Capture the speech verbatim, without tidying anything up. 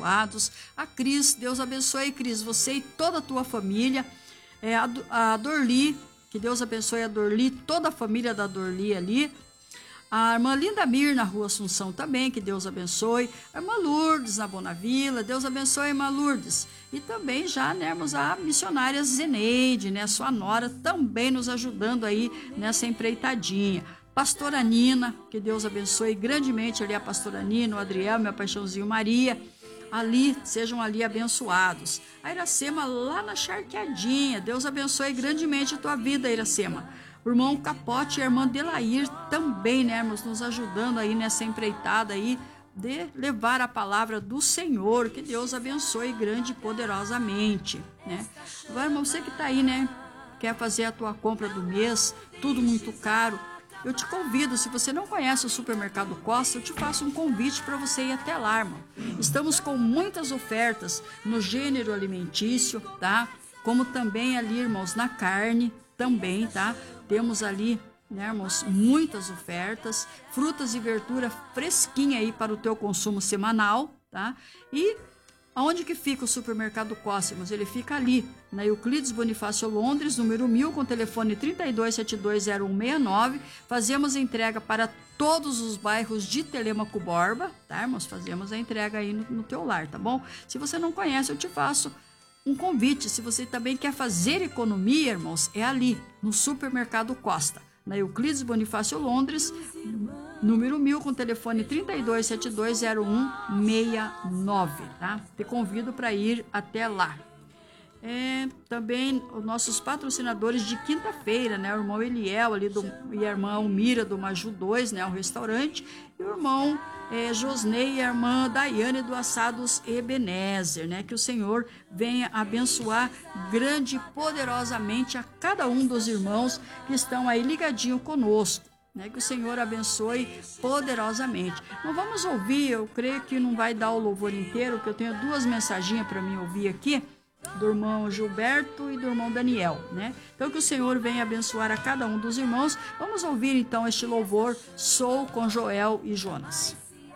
abençoados. A Cris, Deus abençoe, Cris, você e toda a tua família. É, a, a Dorli, que Deus abençoe a Dorli, toda a família da Dorli ali. A irmã Linda Mir, na Rua Assunção também, que Deus abençoe. A irmã Lourdes, na Bonavila, Deus abençoe a irmã Lourdes. E também já, né, a missionária Zeneide, né, sua nora, também nos ajudando aí nessa empreitadinha. Pastora Nina, que Deus abençoe grandemente ali a pastora Nina, o Adriel, meu paixãozinho Maria. Ali, sejam ali abençoados. A Iracema lá na Charqueadinha, Deus abençoe grandemente a tua vida, Iracema. O irmão Capote e a irmã Delair também, né, irmãos, nos ajudando aí nessa empreitada aí de levar a palavra do Senhor. Que Deus abençoe grande e poderosamente, né? Agora, irmão, você que tá aí, né, quer fazer a tua compra do mês, tudo muito caro, eu te convido, se você não conhece o Supermercado Costa, eu te faço um convite para você ir até lá, irmão. Estamos com muitas ofertas no gênero alimentício, tá? Como também ali, irmãos, na carne também, tá? Temos ali, né, irmãos, muitas ofertas, frutas e verdura fresquinha aí para o teu consumo semanal, tá? E aonde que fica o Supermercado Costa? Ele fica ali, na Euclides Bonifácio Londres, número mil, com telefone trinta e dois setenta e dois zero um seis nove. Fazemos a entrega para todos os bairros de Telêmaco Borba, tá, irmãos? Fazemos a entrega aí no, no teu lar, tá bom? Se você não conhece, eu te faço um convite. Se você também quer fazer economia, irmãos, é ali, no Supermercado Costa, na Euclides Bonifácio Londres, número mil, com telefone trinta e dois setenta e dois zero um seis nove, tá? Te convido para ir até lá. É, também os nossos patrocinadores de quinta-feira, né? O irmão Eliel ali do, e a irmã Almira do Maju dois, né? O restaurante, e o irmão é, Josnei e a irmã Daiane do Assados Ebenezer, né? Que o Senhor venha abençoar grande e poderosamente a cada um dos irmãos que estão aí ligadinho conosco. Né, que o Senhor abençoe poderosamente. Não vamos ouvir, eu creio que não vai dar o louvor inteiro, porque eu tenho duas mensaginhas para mim ouvir aqui, do irmão Gilberto e do irmão Daniel, né? Então que o Senhor venha abençoar a cada um dos irmãos. Vamos ouvir então este louvor, Sou com Joel e Jonas.